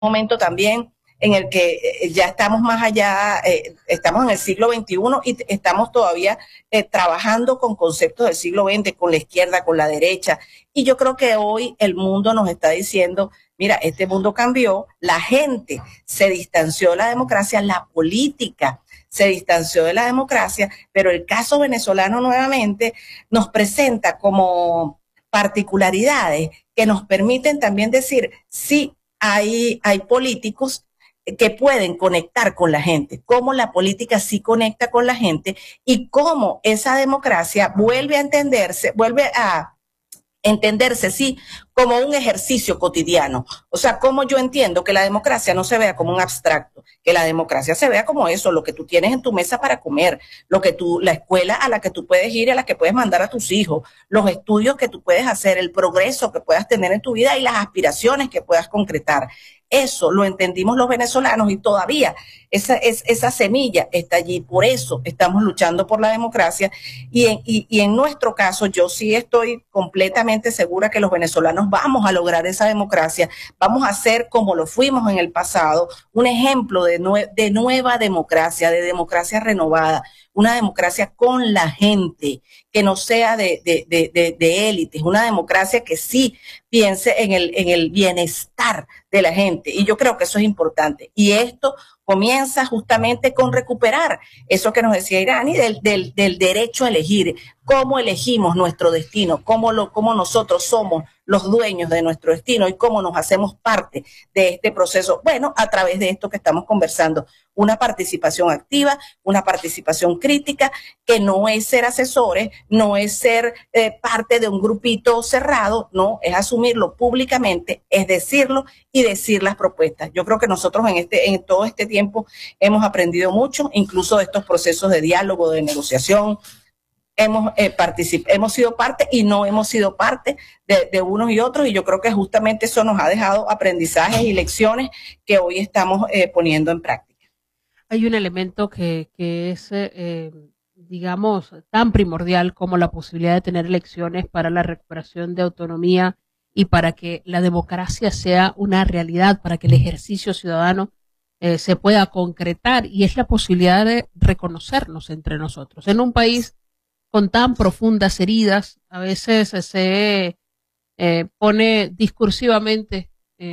momento también en el que ya estamos más allá, estamos en el siglo XXI y estamos todavía trabajando con conceptos del siglo XX, con la izquierda, con la derecha. Y yo creo que hoy el mundo nos está diciendo, mira, este mundo cambió, la gente se distanció de la democracia, la política se distanció de la democracia, pero el caso venezolano nuevamente nos presenta como particularidades que nos permiten también decir, sí, hay políticos que pueden conectar con la gente, cómo la política sí conecta con la gente y cómo esa democracia vuelve a entenderse, sí, como un ejercicio cotidiano. O sea, como yo entiendo que la democracia no se vea como un abstracto, que la democracia se vea como eso, lo que tú tienes en tu mesa para comer, la escuela a la que tú puedes ir, a la que puedes mandar a tus hijos, los estudios que tú puedes hacer, el progreso que puedas tener en tu vida y las aspiraciones que puedas concretar. Eso lo entendimos los venezolanos y todavía esa semilla está allí. Por eso estamos luchando por la democracia y en nuestro caso yo sí estoy completamente segura que los venezolanos vamos a lograr esa democracia, vamos a ser como lo fuimos en el pasado, un ejemplo de nueva democracia, de democracia renovada, una democracia con la gente, que no sea de élites, una democracia que sí piense en el bienestar de la gente. Y yo creo que eso es importante. Y esto comienza justamente con recuperar eso que nos decía Irani del derecho a elegir, cómo elegimos nuestro destino, cómo nosotros somos los dueños de nuestro destino y cómo nos hacemos parte de este proceso. Bueno, a través de esto que estamos conversando, una participación activa, una participación crítica, que no es ser asesores, no es ser parte de un grupito cerrado, no, es asumirlo públicamente, es decirlo y decir las propuestas. Yo creo que nosotros en todo este tiempo hemos aprendido mucho, incluso de estos procesos de diálogo, de negociación. Hemos sido parte y no hemos sido parte de unos y otros, y yo creo que justamente eso nos ha dejado aprendizajes y lecciones que hoy estamos poniendo en práctica. Hay un elemento que es, digamos, tan primordial como la posibilidad de tener elecciones para la recuperación de autonomía y para que la democracia sea una realidad, para que el ejercicio ciudadano se pueda concretar, y es la posibilidad de reconocernos entre nosotros. En un país con tan profundas heridas, a veces se pone discursivamente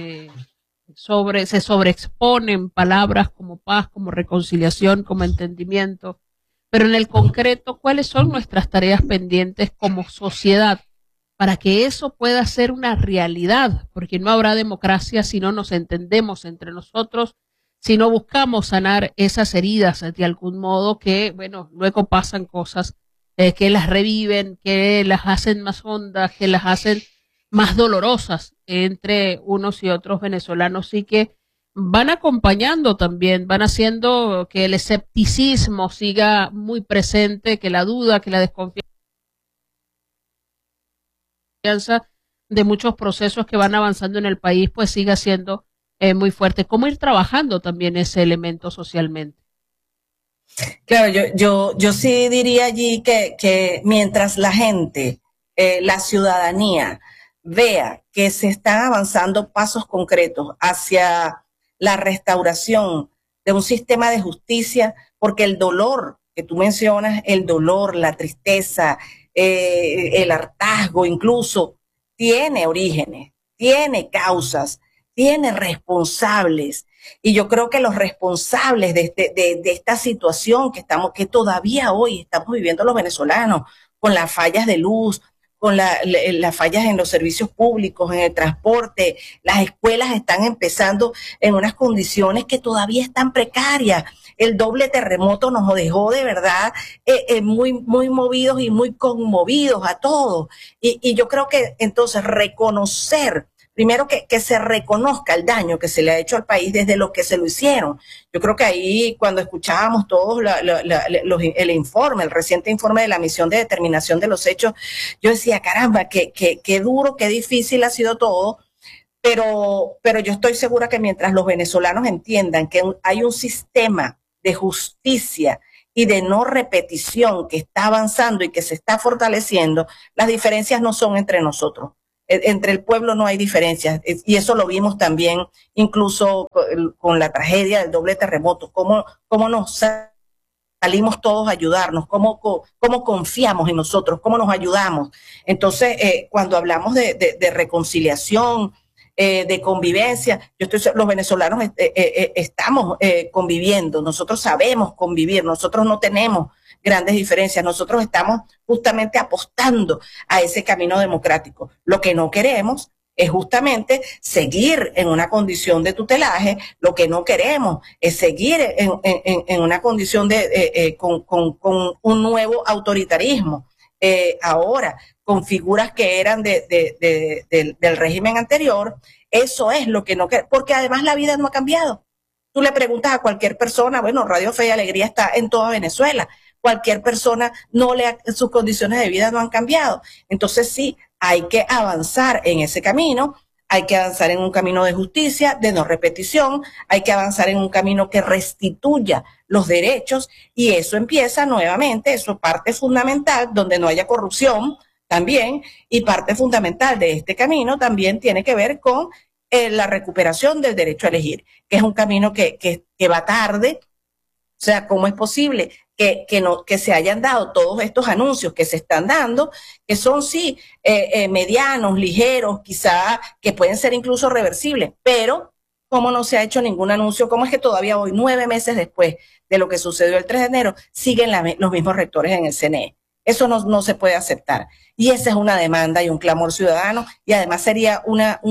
se sobreexponen palabras como paz, como reconciliación, como entendimiento, pero en el concreto, ¿cuáles son nuestras tareas pendientes como sociedad para que eso pueda ser una realidad? Porque no habrá democracia si no nos entendemos entre nosotros, si no buscamos sanar esas heridas de algún modo que, bueno, luego pasan cosas que las reviven, que las hacen más hondas, que las hacen más dolorosas entre unos y otros venezolanos, y que van acompañando también, van haciendo que el escepticismo siga muy presente, que la duda, que la desconfianza de muchos procesos que van avanzando en el país, pues siga siendo muy fuerte. ¿Cómo ir trabajando también ese elemento socialmente? Claro, yo sí diría allí que mientras la gente, la ciudadanía, vea que se están avanzando pasos concretos hacia la restauración de un sistema de justicia, porque el dolor que tú mencionas, el dolor, la tristeza, el hartazgo incluso, tiene orígenes, tiene causas, tiene responsables. Y yo creo que los responsables de esta situación que todavía hoy estamos viviendo los venezolanos, con las fallas de luz, con las fallas en los servicios públicos, en el transporte, las escuelas están empezando en unas condiciones que todavía están precarias. El doble terremoto nos dejó de verdad muy movidos y muy conmovidos a todos. Y yo creo que entonces reconocer, primero que se reconozca el daño que se le ha hecho al país desde lo que se lo hicieron. Yo creo que ahí cuando escuchábamos todos el informe, el reciente informe de la misión de determinación de los hechos, yo decía, caramba, qué duro, qué difícil ha sido todo, pero yo estoy segura que mientras los venezolanos entiendan que hay un sistema de justicia y de no repetición que está avanzando y que se está fortaleciendo, las diferencias no son entre nosotros. Entre el pueblo no hay diferencias, y eso lo vimos también incluso con la tragedia del doble terremoto, cómo nos salimos todos a ayudarnos, cómo confiamos en nosotros, cómo nos ayudamos. Entonces, cuando hablamos de reconciliación, de convivencia, los venezolanos estamos conviviendo, nosotros sabemos convivir, nosotros no tenemos grandes diferencias, nosotros estamos justamente apostando a ese camino democrático. Lo que no queremos es justamente seguir en una condición de tutelaje, lo que no queremos es seguir en una condición con un nuevo autoritarismo. Ahora, con figuras que eran del régimen anterior, eso es lo que no queremos, porque además la vida no ha cambiado. Tú le preguntas a cualquier persona, bueno, Radio Fe y Alegría está en toda Venezuela, cualquier persona sus condiciones de vida no han cambiado. Entonces sí, hay que avanzar en ese camino, hay que avanzar en un camino de justicia, de no repetición, hay que avanzar en un camino que restituya los derechos, y eso empieza nuevamente, eso es parte fundamental, donde no haya corrupción también, y parte fundamental de este camino también tiene que ver con la recuperación del derecho a elegir, que es un camino que va tarde. O sea, ¿cómo es posible que se hayan dado todos estos anuncios que se están dando, que son sí medianos, ligeros, quizá que pueden ser incluso reversibles, pero cómo no se ha hecho ningún anuncio? ¿Cómo es que todavía hoy, 9 meses después de lo que sucedió el 3 de enero, siguen los mismos rectores en el CNE? Eso no se puede aceptar. Y esa es una demanda y un clamor ciudadano, y además sería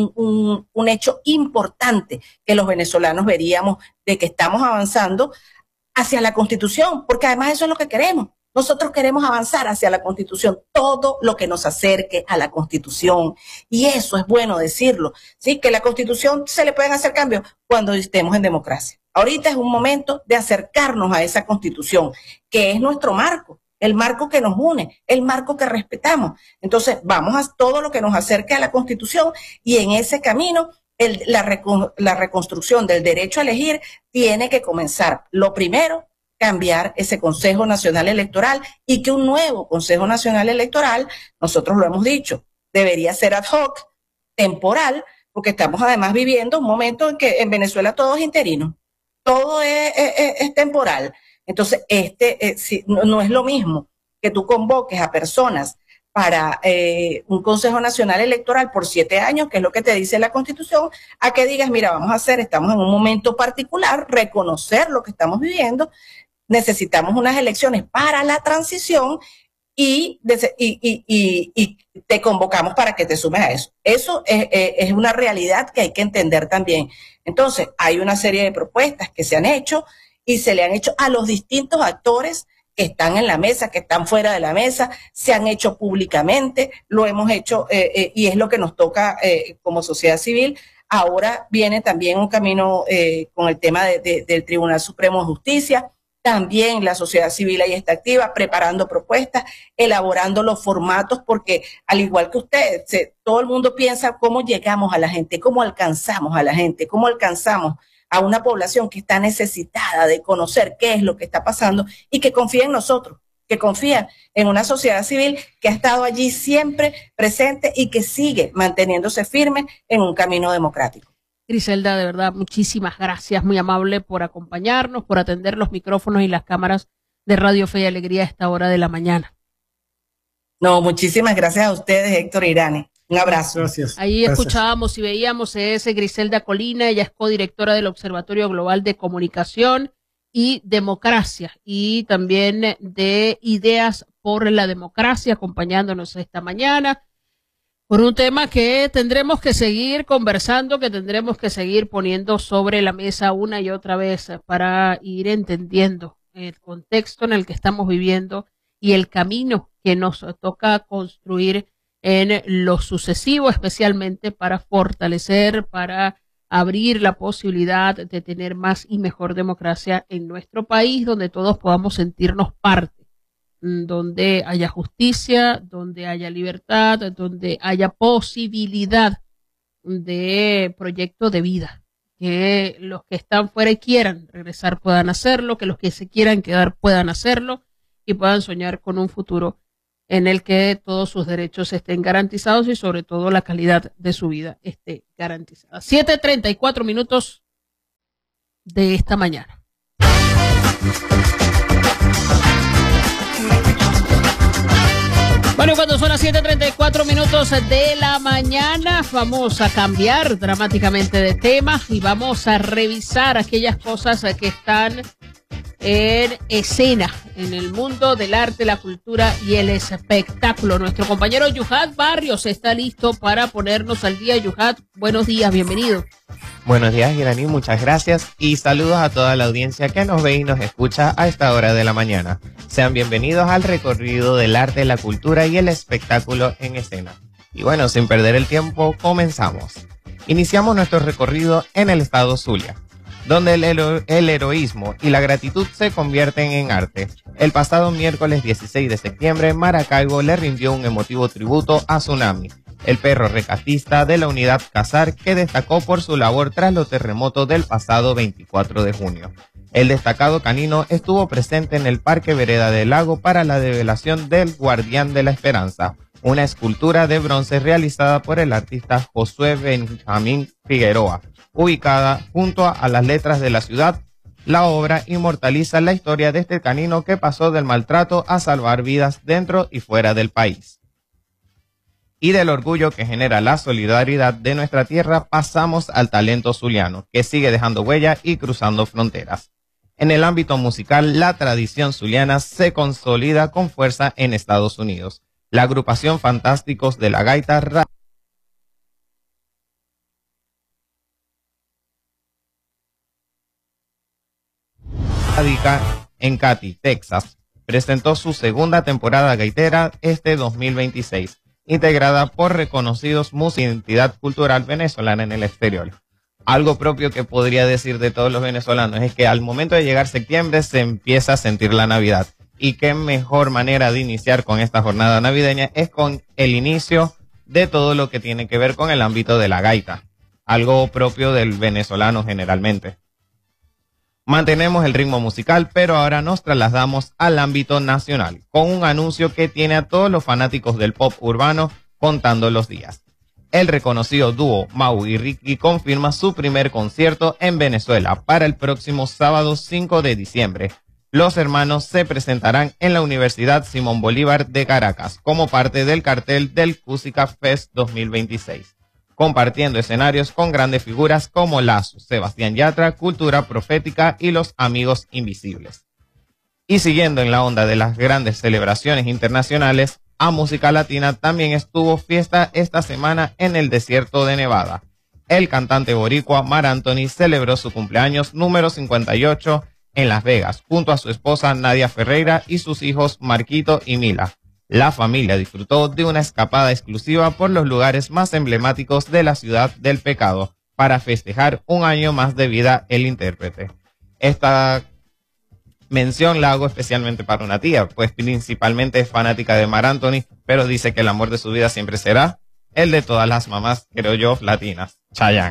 un hecho importante que los venezolanos veríamos de que estamos avanzando hacia la Constitución, porque además eso es lo que queremos. Nosotros queremos avanzar hacia la Constitución, todo lo que nos acerque a la Constitución. Y eso es bueno decirlo, ¿sí? Que la Constitución se le pueden hacer cambios cuando estemos en democracia. Ahorita es un momento de acercarnos a esa Constitución, que es nuestro marco, el marco que nos une, el marco que respetamos. Entonces, vamos a todo lo que nos acerque a la Constitución, y en ese camino la reconstrucción del derecho a elegir tiene que comenzar. Lo primero, cambiar ese Consejo Nacional Electoral, y que un nuevo Consejo Nacional Electoral, nosotros lo hemos dicho, debería ser ad hoc, temporal, porque estamos además viviendo un momento en que en Venezuela todo es interino, todo es temporal. Entonces, no es lo mismo que tú convoques a personas para un Consejo Nacional Electoral por 7 años, que es lo que te dice la Constitución, a que digas, mira, estamos en un momento particular, reconocer lo que estamos viviendo, necesitamos unas elecciones para la transición, y te convocamos para que te sumes a eso. Eso es una realidad que hay que entender también. Entonces, hay una serie de propuestas que se han hecho, y se le han hecho a los distintos actores que están en la mesa, que están fuera de la mesa, se han hecho públicamente, lo hemos hecho, y es lo que nos toca como sociedad civil. Ahora viene también un camino con el tema del Tribunal Supremo de Justicia. También la sociedad civil ahí está activa, preparando propuestas, elaborando los formatos, porque al igual que ustedes, todo el mundo piensa cómo llegamos a la gente, cómo alcanzamos a la gente, cómo alcanzamos a una población que está necesitada de conocer qué es lo que está pasando, y que confía en nosotros, que confía en una sociedad civil que ha estado allí siempre presente y que sigue manteniéndose firme en un camino democrático. Griselda, de verdad, muchísimas gracias, muy amable por acompañarnos, por atender los micrófonos y las cámaras de Radio Fe y Alegría a esta hora de la mañana. No, muchísimas gracias a ustedes, Héctor Irane. Un abrazo. Gracias. Ahí escuchábamos y veíamos ese Griselda Colina, ella es codirectora del Observatorio Global de Comunicación y Democracia, y también de Ideas por la Democracia, acompañándonos esta mañana por un tema que tendremos que seguir conversando, que tendremos que seguir poniendo sobre la mesa una y otra vez para ir entendiendo el contexto en el que estamos viviendo y el camino que nos toca construir en lo sucesivo, especialmente para fortalecer, para abrir la posibilidad de tener más y mejor democracia en nuestro país, donde todos podamos sentirnos parte, donde haya justicia, donde haya libertad, donde haya posibilidad de proyecto de vida, que los que están fuera y quieran regresar puedan hacerlo, que los que se quieran quedar puedan hacerlo y puedan soñar con un futuro en el que todos sus derechos estén garantizados y sobre todo la calidad de su vida esté garantizada. 7:34 minutos de esta mañana. Bueno, cuando son las 7:34 minutos de la mañana, vamos a cambiar dramáticamente de tema y vamos a revisar aquellas cosas que están en escena en el mundo del arte, la cultura y el espectáculo. Nuestro compañero Yuhat Barrios está listo para ponernos al día. Yuhat, buenos días, bienvenido. Buenos días, Irani, muchas gracias y saludos a toda la audiencia que nos ve y nos escucha a esta hora de la mañana. Sean bienvenidos al recorrido del arte, la cultura y el espectáculo en escena. Y bueno, sin perder el tiempo, comenzamos. Iniciamos nuestro recorrido en el estado Zulia, donde el heroísmo y la gratitud se convierten en arte. El pasado miércoles 16 de septiembre, Maracaibo le rindió un emotivo tributo a Tsunami, el perro rescatista de la unidad Cazar, que destacó por su labor tras los terremotos del pasado 24 de junio. El destacado canino estuvo presente en el Parque Vereda del Lago para la develación del Guardián de la Esperanza, una escultura de bronce realizada por el artista Josué Benjamín Figueroa, ubicada junto a las letras de la ciudad. La obra inmortaliza la historia de este canino que pasó del maltrato a salvar vidas dentro y fuera del país. Y del orgullo que genera la solidaridad de nuestra tierra, pasamos al talento zuliano, que sigue dejando huella y cruzando fronteras. En el ámbito musical, la tradición zuliana se consolida con fuerza en Estados Unidos. La agrupación Fantásticos de la Gaita radica en Katy, Texas. Presentó su segunda temporada gaitera este 2026, integrada por reconocidos músicos de identidad cultural venezolana en el exterior. Algo propio que podría decir de todos los venezolanos es que al momento de llegar septiembre se empieza a sentir la Navidad. Y qué mejor manera de iniciar con esta jornada navideña es con el inicio de todo lo que tiene que ver con el ámbito de la gaita, algo propio del venezolano generalmente. Mantenemos el ritmo musical, pero ahora nos trasladamos al ámbito nacional, con un anuncio que tiene a todos los fanáticos del pop urbano contando los días. El reconocido dúo Mau y Ricky confirma su primer concierto en Venezuela para el próximo sábado 5 de diciembre. Los hermanos se presentarán en la Universidad Simón Bolívar de Caracas como parte del cartel del Cusica Fest 2026, compartiendo escenarios con grandes figuras como Lazo, Sebastián Yatra, Cultura Profética y Los Amigos Invisibles. Y siguiendo en la onda de las grandes celebraciones internacionales, a música latina también estuvo fiesta esta semana en el desierto de Nevada. El cantante boricua Mar Anthony celebró su cumpleaños número 58 en Las Vegas, junto a su esposa Nadia Ferreira y sus hijos Marquito y Mila. La familia disfrutó de una escapada exclusiva por los lugares más emblemáticos de la ciudad del pecado para festejar un año más de vida el intérprete. Esta mención la hago especialmente para una tía, pues principalmente es fanática de Mar Anthony, pero dice que el amor de su vida siempre será el de todas las mamás, creo yo, latinas, Chayanne.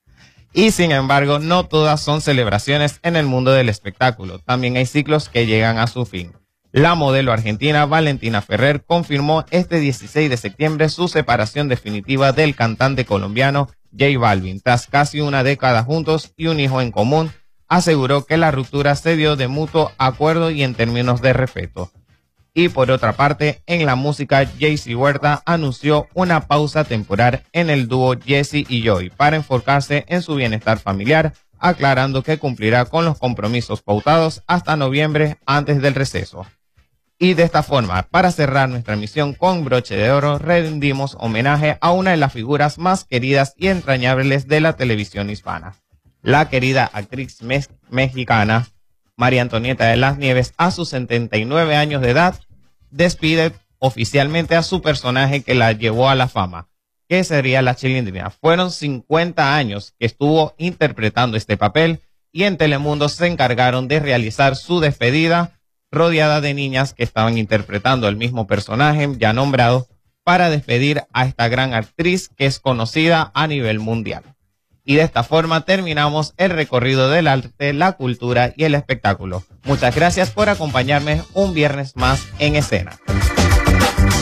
Y sin embargo, no todas son celebraciones en el mundo del espectáculo. También hay ciclos que llegan a su fin. La modelo argentina Valentina Ferrer confirmó este 16 de septiembre su separación definitiva del cantante colombiano J Balvin. Tras casi una década juntos y un hijo en común, aseguró que la ruptura se dio de mutuo acuerdo y en términos de respeto. Y por otra parte, en la música, Jaycee Huerta anunció una pausa temporal en el dúo Jessie y Joy para enfocarse en su bienestar familiar, aclarando que cumplirá con los compromisos pautados hasta noviembre antes del receso. Y de esta forma, para cerrar nuestra emisión con broche de oro, rendimos homenaje a una de las figuras más queridas y entrañables de la televisión hispana. La querida actriz mexicana María Antonieta de las Nieves, a sus 79 años de edad, despide oficialmente a su personaje que la llevó a la fama, que sería la Chilindrina. Fueron 50 años que estuvo interpretando este papel y en Telemundo se encargaron de realizar su despedida rodeada de niñas que estaban interpretando el mismo personaje ya nombrado para despedir a esta gran actriz que es conocida a nivel mundial. Y de esta forma terminamos el recorrido del arte, la cultura y el espectáculo. Muchas gracias por acompañarme un viernes más en escena.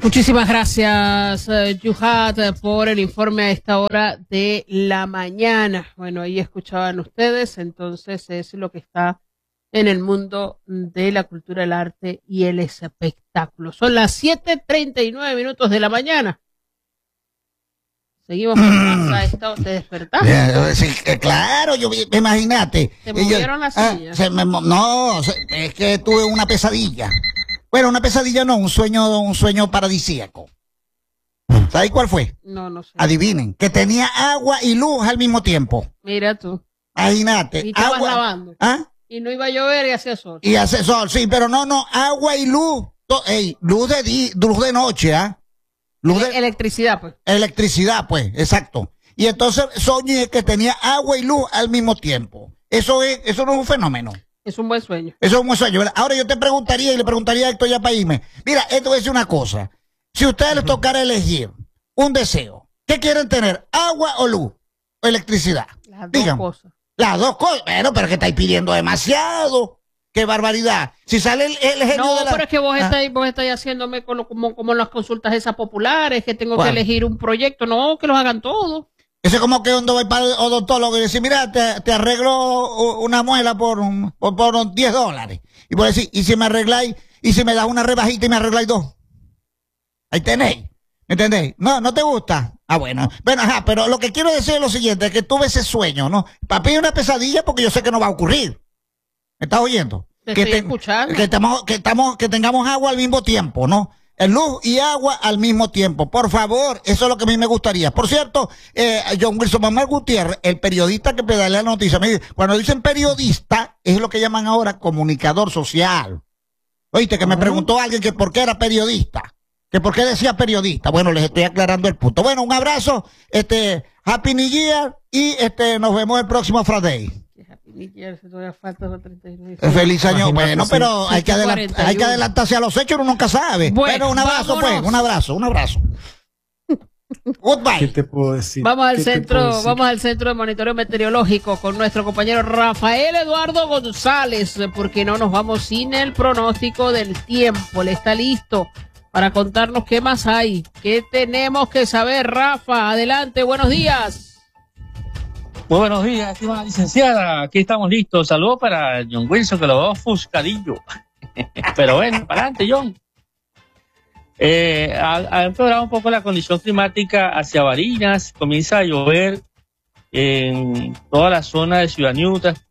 Muchísimas gracias, Yuhat, por el informe a esta hora de la mañana. Bueno, ahí escuchaban ustedes, entonces es lo que está en el mundo de la cultura, el arte y el espectáculo. Son las 7:39 de la mañana. Seguimos con más a esta hora. ¿Te despertaste? Sí, claro, imagínate. ¿Te movieron las sillas? No, es que tuve una pesadilla. Bueno, una pesadilla no, un sueño paradisíaco. ¿Sabes cuál fue? No sé. Adivinen, que tenía agua y luz al mismo tiempo. Mira tú. Imagínate. Y estabas agua, lavando. ¿ah? Y no iba a llover y hacía sol. Y hace sol, sí, pero no, agua y luz. Luz de noche, ¿ah? Electricidad, pues. Electricidad, pues, exacto. Y entonces soñé que tenía agua y luz al mismo tiempo. Eso no es un fenómeno. Es un buen sueño. Eso es un buen sueño, ¿verdad? Ahora yo te preguntaría y le preguntaría a Héctor ya para irme. Mira, esto es una cosa. Si a ustedes les tocara elegir un deseo, ¿qué quieren tener? ¿Agua o luz? ¿O electricidad? Las dos cosas. Las dos cosas. Bueno, pero que estáis pidiendo demasiado. ¡Qué barbaridad! Si sale el genio no, de la... pero es que vos estáis haciéndome como las consultas esas populares, que tengo que elegir un proyecto. No, que los hagan todos. Eso es como que cuando voy para el odontólogo y decir, mira, te arreglo una muela por $10. Y por decir, y si me arregláis, y si me das una rebajita y me arregláis 2. Ahí tenéis. ¿Me entendéis? No te gusta. Bueno, ajá, pero lo que quiero decir es lo siguiente, que tuve ese sueño, ¿no? Papi, es una pesadilla porque yo sé que no va a ocurrir. ¿Me estás oyendo? Te estoy escuchando. Que tengamos agua al mismo tiempo, ¿no? Luz y agua al mismo tiempo. Por favor, eso es lo que a mí me gustaría. Por cierto, John Wilson Manuel Gutiérrez, el periodista que pedalea la noticia, me dice, cuando dicen periodista, es lo que llaman ahora comunicador social. Oíste, que me preguntó alguien que por qué era periodista, que por qué decía periodista. Bueno, les estoy aclarando el punto. Bueno, un abrazo, Happy New Year y nos vemos el próximo Friday. Feliz año. Bueno, pero hay que adelantarse a los hechos, uno nunca sabe. Bueno, un abrazo, vámonos. Pues, un abrazo. Goodbye. ¿Qué te puedo decir? Vamos al centro de monitoreo meteorológico con nuestro compañero Rafael Eduardo González, porque no nos vamos sin el pronóstico del tiempo. ¿Le está listo para contarnos qué más hay? ¿Qué tenemos que saber, Rafa? Adelante, buenos días. Muy buenos días, estimada licenciada. Aquí estamos listos. Saludos para John Wilson, que lo veo ofuscadillo. Pero bueno, para adelante, John. Ha empeorado un poco la condición climática hacia Barinas. Comienza a llover en toda la zona de Ciudad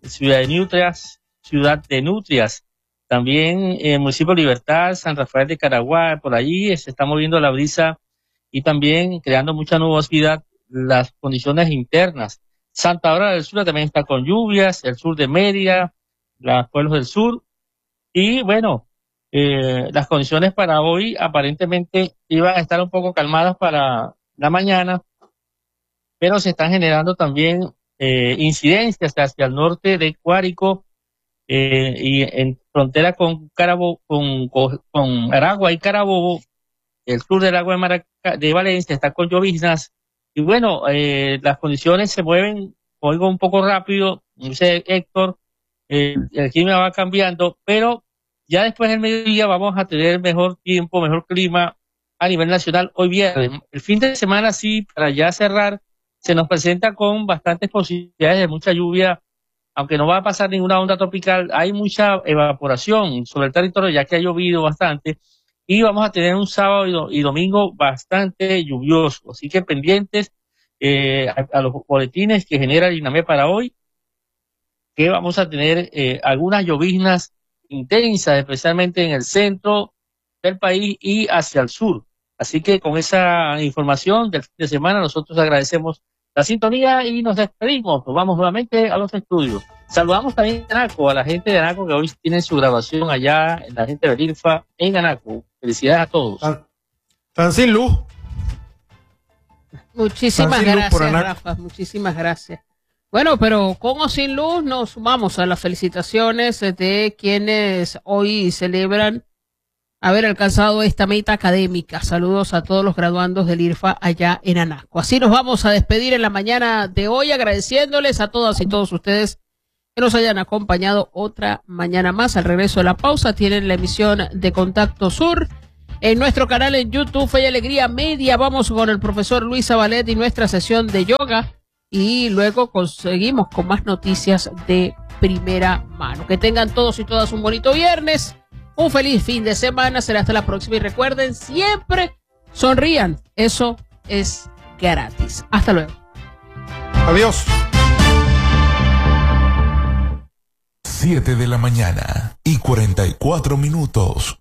de Nutrias. También en el municipio de Libertad, San Rafael de Caraguá, por allí se está moviendo la brisa y también creando mucha nubosidad las condiciones internas. Santa Bárbara del Sur también está con lluvias, el sur de Mérida, los pueblos del sur. Y bueno, las condiciones para hoy aparentemente iban a estar un poco calmadas para la mañana, pero se están generando también incidencias hacia el norte de Cuárico y en frontera con Aragua y Carabobo. El sur del agua de Valencia está con lloviznas. Y bueno, las condiciones se mueven, oigo un poco rápido, dice Héctor, el clima va cambiando, pero ya después del mediodía vamos a tener mejor tiempo, mejor clima a nivel nacional hoy viernes. El fin de semana sí, para ya cerrar, se nos presenta con bastantes posibilidades de mucha lluvia, aunque no va a pasar ninguna onda tropical, hay mucha evaporación sobre el territorio ya que ha llovido bastante. Y vamos a tener un sábado y domingo bastante lluvioso. Así que pendientes a los boletines que genera el INAME para hoy, que vamos a tener algunas lloviznas intensas, especialmente en el centro del país y hacia el sur. Así que con esa información del fin de semana nosotros agradecemos la sintonía y nos despedimos. Nos vamos nuevamente a los estudios. Saludamos también a Anaco, a la gente de Anaco que hoy tiene su grabación allá, la gente del IRFA en Anaco. Felicidades a todos. Están sin luz. Muchísimas gracias, Rafa. Muchísimas gracias. Bueno, pero con o sin luz nos sumamos a las felicitaciones de quienes hoy celebran haber alcanzado esta meta académica. Saludos a todos los graduandos del IRFA allá en Anaco. Así nos vamos a despedir en la mañana de hoy, agradeciéndoles a todas y todos ustedes que nos hayan acompañado otra mañana más. Al regreso de la pausa tienen la emisión de Contacto Sur En nuestro canal en YouTube, Fe y Alegría Media, vamos con el profesor Luis Zabalet y nuestra sesión de yoga. Y luego seguimos con más noticias de primera mano. Que tengan todos y todas un bonito viernes, un feliz fin de semana, será hasta la próxima y recuerden, siempre sonrían, eso es gratis. Hasta luego. Adiós. 7 de la mañana y 44 minutos.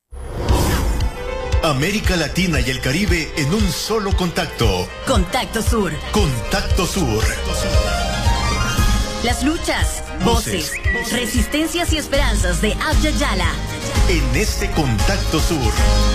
América Latina y el Caribe en un solo contacto. Contacto Sur. Contacto Sur. Las luchas, voces, resistencias y esperanzas de Abya Yala. En este Contacto Sur.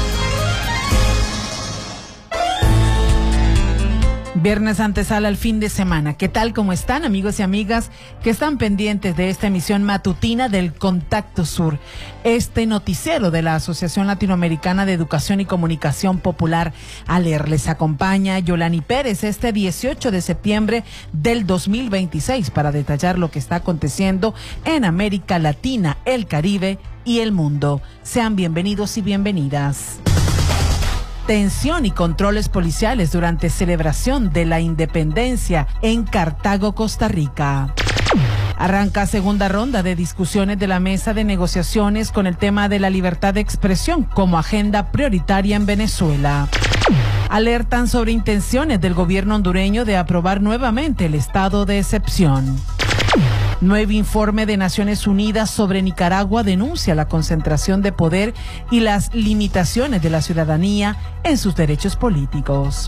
Viernes antesala al fin de semana. ¿Qué tal? ¿Cómo están, amigos y amigas que están pendientes de esta emisión matutina del Contacto Sur? Este noticiero de la Asociación Latinoamericana de Educación y Comunicación Popular, ALER. Les acompaña Yolani Pérez este 18 de septiembre del 2026 para detallar lo que está aconteciendo en América Latina, el Caribe y el mundo. Sean bienvenidos y bienvenidas. Tensión y controles policiales durante celebración de la independencia en Cartago, Costa Rica. Arranca segunda ronda de discusiones de la mesa de negociaciones con el tema de la libertad de expresión como agenda prioritaria en Venezuela. Alertan sobre intenciones del gobierno hondureño de aprobar nuevamente el estado de excepción. Nuevo informe de Naciones Unidas sobre Nicaragua denuncia la concentración de poder y las limitaciones de la ciudadanía en sus derechos políticos.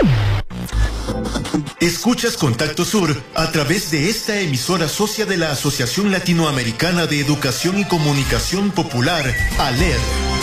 Escuchas Contacto Sur a través de esta emisora socia de la Asociación Latinoamericana de Educación y Comunicación Popular, ALER.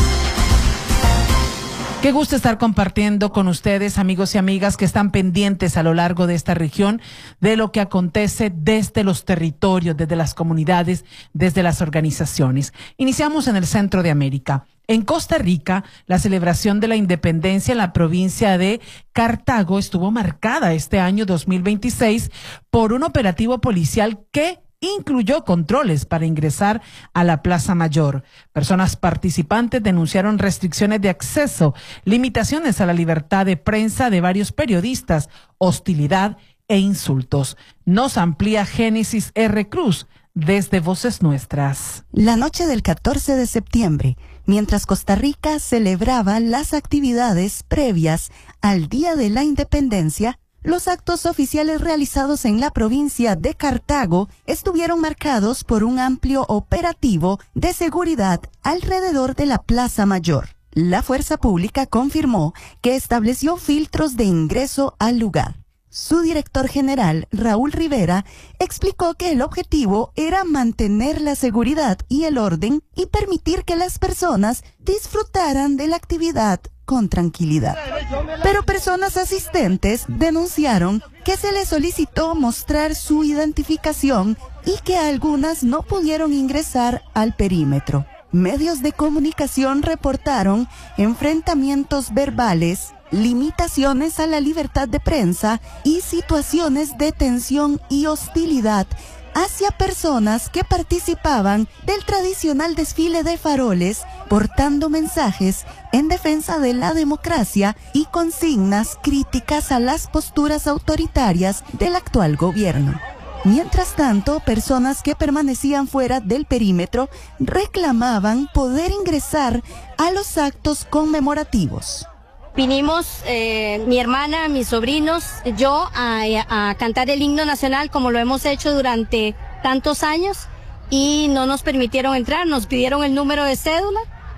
Qué gusto estar compartiendo con ustedes, amigos y amigas que están pendientes a lo largo de esta región de lo que acontece desde los territorios, desde las comunidades, desde las organizaciones. Iniciamos en el centro de América. En Costa Rica, la celebración de la independencia en la provincia de Cartago estuvo marcada este año 2026 por un operativo policial que incluyó controles para ingresar a la Plaza Mayor. Personas participantes denunciaron restricciones de acceso, limitaciones a la libertad de prensa de varios periodistas, hostilidad e insultos. Nos amplía Génesis R. Cruz desde Voces Nuestras. La noche del 14 de septiembre, mientras Costa Rica celebraba las actividades previas al Día de la Independencia, los actos oficiales realizados en la provincia de Cartago estuvieron marcados por un amplio operativo de seguridad alrededor de la Plaza Mayor. La fuerza pública confirmó que estableció filtros de ingreso al lugar. Su director general, Raúl Rivera, explicó que el objetivo era mantener la seguridad y el orden y permitir que las personas disfrutaran de la actividad con tranquilidad. Pero personas asistentes denunciaron que se les solicitó mostrar su identificación y que algunas no pudieron ingresar al perímetro. Medios de comunicación reportaron enfrentamientos verbales, limitaciones a la libertad de prensa y situaciones de tensión y hostilidad hacia personas que participaban del tradicional desfile de faroles, portando mensajes en defensa de la democracia y consignas críticas a las posturas autoritarias del actual gobierno. Mientras tanto, personas que permanecían fuera del perímetro reclamaban poder ingresar a los actos conmemorativos. Vinimos, mi hermana, mis sobrinos, yo, a cantar el himno nacional como lo hemos hecho durante tantos años y no nos permitieron entrar, nos pidieron el número de cédula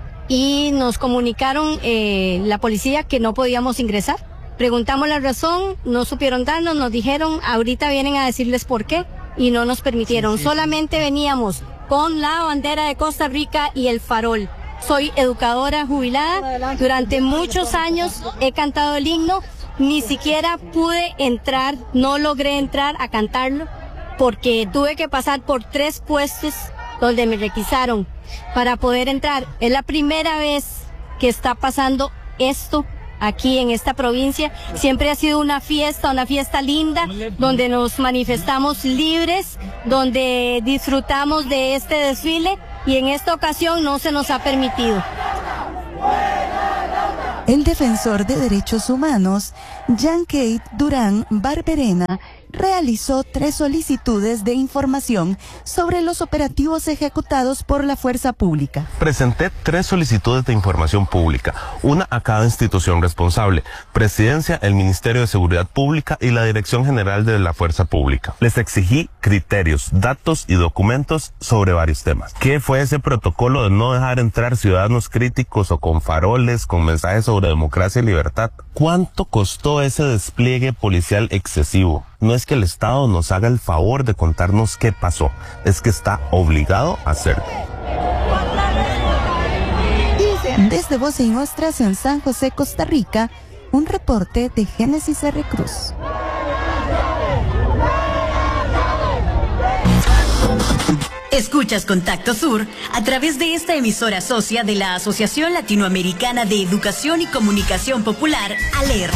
y nos comunicaron la policía que no podíamos ingresar. Preguntamos la razón, no supieron darnos, nos dijeron, ahorita vienen a decirles por qué y no nos permitieron. Solamente veníamos con la bandera de Costa Rica y el farol. Soy educadora jubilada, durante muchos años he cantado el himno, ni siquiera pude entrar, no logré entrar a cantarlo porque tuve que pasar por 3 puestos donde me requisaron para poder entrar. Es la primera vez que está pasando esto aquí en esta provincia. Siempre ha sido una fiesta linda, donde nos manifestamos libres, donde disfrutamos de este desfile y en esta ocasión no se nos ha permitido. El defensor de derechos humanos, Jean-Kate Durán Barberena, realizó 3 solicitudes de información sobre los operativos ejecutados por la fuerza pública. Presenté 3 solicitudes de información pública, una a cada institución responsable, Presidencia, el Ministerio de Seguridad Pública y la Dirección General de la Fuerza Pública. Les exigí criterios, datos y documentos sobre varios temas. ¿Qué fue ese protocolo de no dejar entrar ciudadanos críticos o con faroles, con mensajes sobre democracia y libertad? ¿Cuánto costó ese despliegue policial excesivo? No es que el Estado nos haga el favor de contarnos qué pasó, es que está obligado a hacerlo. Desde Voz y Nuestras en San José, Costa Rica, un reporte de Génesis R. Cruz. Escuchas Contacto Sur a través de esta emisora socia de la Asociación Latinoamericana de Educación y Comunicación Popular, ALER.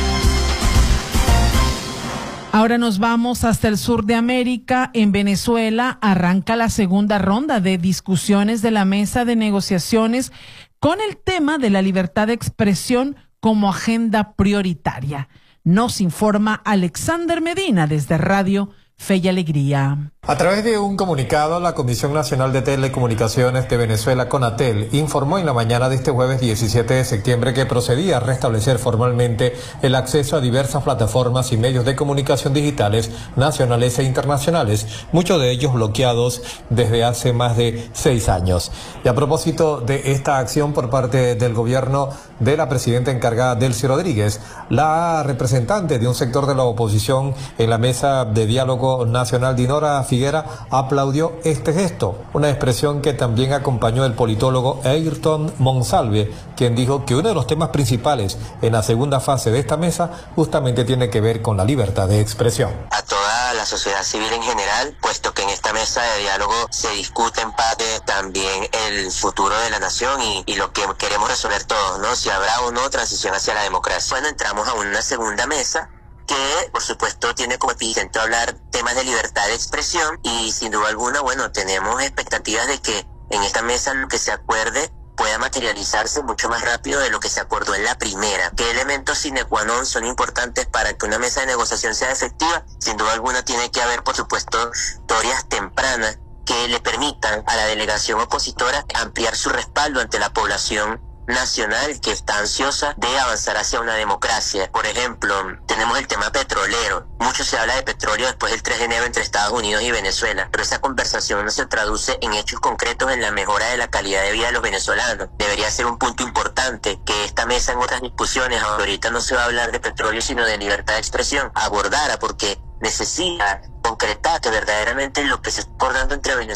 Ahora nos vamos hasta el sur de América. En Venezuela arranca la segunda ronda de discusiones de la mesa de negociaciones con el tema de la libertad de expresión como agenda prioritaria. Nos informa Alexander Medina desde Radio Fe y Alegría. A través de un comunicado, la Comisión Nacional de Telecomunicaciones de Venezuela, CONATEL, informó en la mañana de este jueves 17 de septiembre que procedía a restablecer formalmente el acceso a diversas plataformas y medios de comunicación digitales nacionales e internacionales, muchos de ellos bloqueados desde hace más de 6 años. Y a propósito de esta acción por parte del gobierno de la presidenta encargada, Delcy Rodríguez, la representante de un sector de la oposición en la mesa de diálogo nacional, Dinora Figuera, aplaudió este gesto, una expresión que también acompañó el politólogo Ayrton Monsalve, quien dijo que uno de los temas principales en la segunda fase de esta mesa justamente tiene que ver con la libertad de expresión. A toda la sociedad civil en general, puesto que en esta mesa de diálogo se discute en parte también el futuro de la nación y lo que queremos resolver todos, ¿no? Si habrá o no transición hacia la democracia. Bueno, entramos a una segunda mesa que, por supuesto, tiene como epicentro hablar temas de libertad de expresión y, sin duda alguna, bueno, tenemos expectativas de que en esta mesa lo que se acuerde pueda materializarse mucho más rápido de lo que se acordó en la primera. ¿Qué elementos sine qua non son importantes para que una mesa de negociación sea efectiva? Sin duda alguna tiene que haber, por supuesto, victorias tempranas que le permitan a la delegación opositora ampliar su respaldo ante la población nacional que está ansiosa de avanzar hacia una democracia. Por ejemplo, tenemos el tema petrolero. Mucho se habla de petróleo después del 3 de enero entre Estados Unidos y Venezuela, pero esa conversación no se traduce en hechos concretos en la mejora de la calidad de vida de los venezolanos. Debería ser un punto importante que esta mesa, en otras discusiones, ahorita no se va a hablar de petróleo sino de libertad de expresión, abordara, porque necesita concretar que verdaderamente lo que se está acordando entre Venezuela